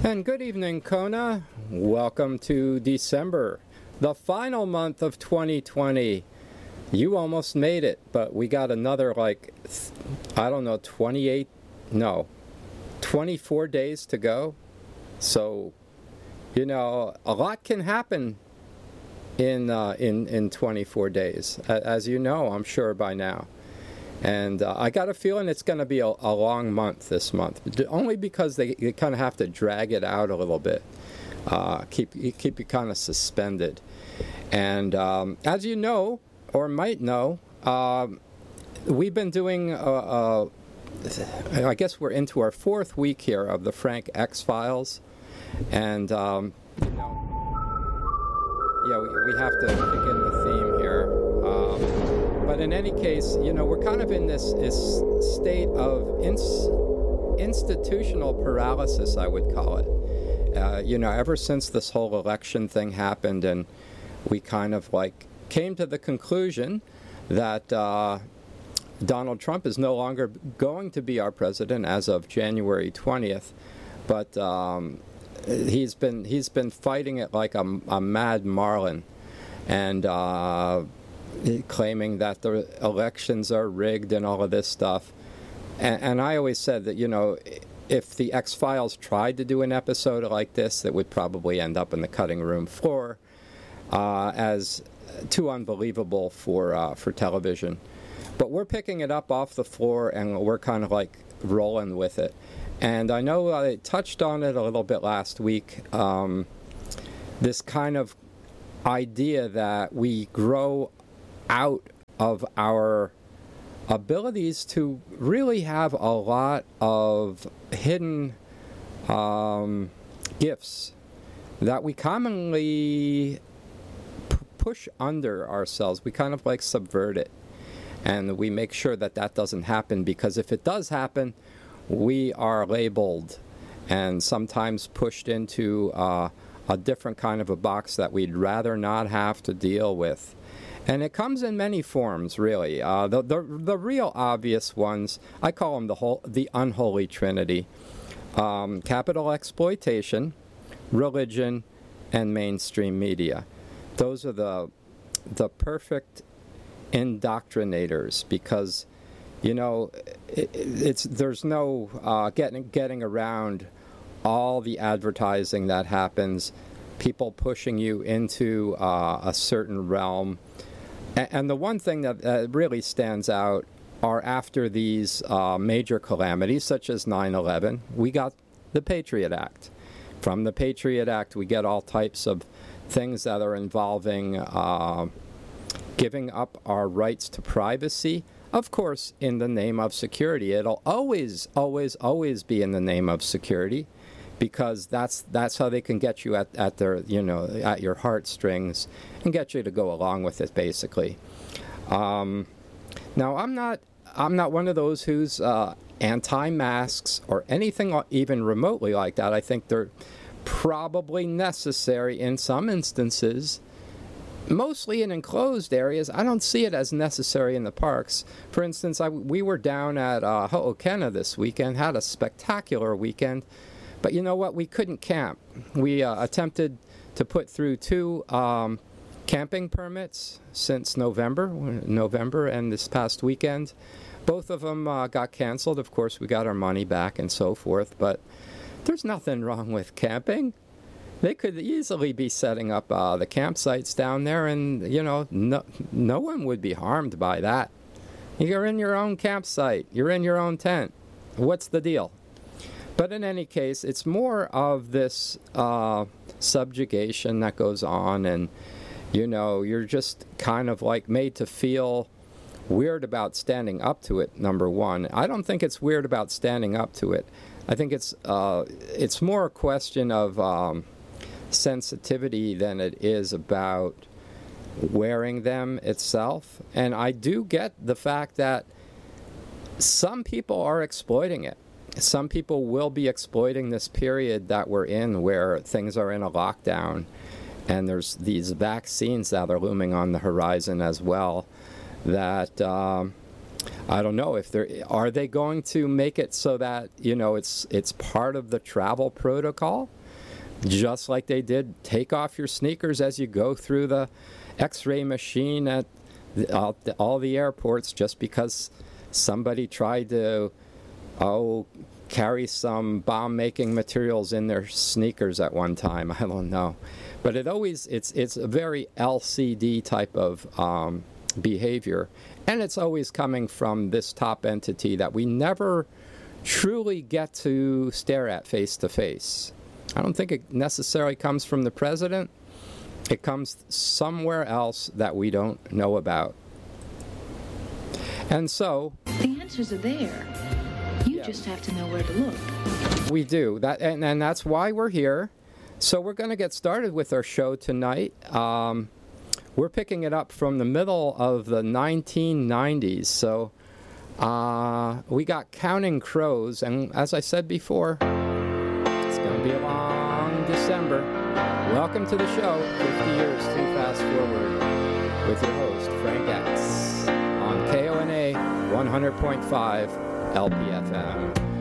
And good evening, Kona. Welcome to December, the final month of 2020. You almost made it, but we got another, 24 days to go. So, a lot can happen in 24 days, as you know, I'm sure by now. And I got a feeling it's going to be a long month this month, only because they kind of have to drag it out a little bit, keep you kind of suspended. And as you know, or might know, we've been doing, I guess we're into our fourth week here of the Frank X Files. And, we have to kick in the theme here. But in any case, we're kind of in this state of institutional paralysis, I would call it. Ever since this whole election thing happened, and we kind of came to the conclusion that Donald Trump is no longer going to be our president as of January 20th, but he's been fighting it like a mad marlin, and claiming that the elections are rigged and all of this stuff. And I always said that, if the X-Files tried to do an episode like this, it would probably end up in the cutting room floor as too unbelievable for television. But we're picking it up off the floor, and we're kind of rolling with it. And I know I touched on it a little bit last week, this kind of idea that we grow out of our abilities to really have a lot of hidden gifts that we commonly push under ourselves. We kind of subvert it, and we make sure that doesn't happen, because if it does happen, we are labeled and sometimes pushed into a different kind of a box that we'd rather not have to deal with. And it comes in many forms, really. The real obvious ones, I call them the unholy trinity: capital exploitation, religion, and mainstream media. Those are the perfect indoctrinators, because there's no getting around all the advertising that happens, people pushing you into a certain realm. And the one thing that really stands out are, after these major calamities, such as 9/11, we got the Patriot Act. From the Patriot Act, we get all types of things that are involving giving up our rights to privacy, of course, in the name of security. It'll always, always, always be in the name of security, because that's how they can get you at their at your heartstrings and get you to go along with it, basically. Now, I'm not one of those who's anti-masks or anything even remotely like that. I think they're probably necessary in some instances, mostly in enclosed areas. I don't see it as necessary in the parks. For instance, we were down at Ho'okena this weekend, had a spectacular weekend. But you know what? We couldn't camp. We attempted to put through 2 camping permits since November and this past weekend. Both of them got canceled. Of course, we got our money back and so forth. But there's nothing wrong with camping. They could easily be setting up the campsites down there, and no one would be harmed by that. You're in your own campsite. You're in your own tent. What's the deal? But in any case, it's more of this subjugation that goes on, and you're just kind of made to feel weird about standing up to it. Number one, I don't think it's weird about standing up to it. I think it's more a question of sensitivity than it is about wearing them itself. And I do get the fact that some people are exploiting it. Some people will be exploiting this period that we're in, where things are in a lockdown, and there's these vaccines that are looming on the horizon as well, that I don't know if are they going to make it so that it's part of the travel protocol, just like they did take off your sneakers as you go through the X-ray machine at all the airports, just because somebody tried to carry some bomb-making materials in their sneakers at one time. I don't know, but it's a very LCD type of behavior, and it's always coming from this top entity that we never truly get to stare at face to face. I don't think it necessarily comes from the president. It comes somewhere else that we don't know about. And so the answers are there. You just have to know where to look. We do. And that's why we're here. So we're going to get started with our show tonight. We're picking it up from the middle of the 1990s. So we got Counting Crows. And as I said before, it's going to be a long December. Welcome to the show, 50 Years Too Fast Forward, with your host, Frank X, on KONA 100.5 LPFM.